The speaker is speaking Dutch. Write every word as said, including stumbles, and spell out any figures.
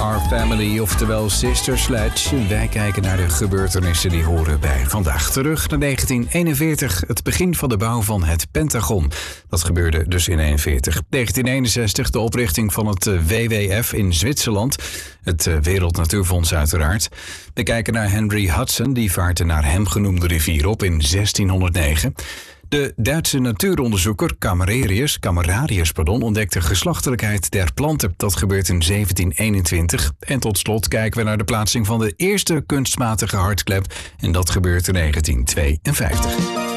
Our Family, oftewel Sister Sledge. Wij kijken naar de gebeurtenissen die horen bij vandaag. Terug naar negentien eenenveertig, het begin van de bouw van het Pentagon. Dat gebeurde dus in eenenveertig. negentien eenenzestig, de oprichting van het W W F in Zwitserland. Het Wereld Natuurfonds uiteraard. We kijken naar Henry Hudson, die vaart de naar hem genoemde rivier op in zestienhonderdnegen. De Duitse natuuronderzoeker Camerarius, Camerarius pardon, ontdekte geslachtelijkheid der planten. Dat gebeurt in zeventien eenentwintig. En tot slot kijken we naar de plaatsing van de eerste kunstmatige hartklep. En dat gebeurt in negentien tweeënvijftig.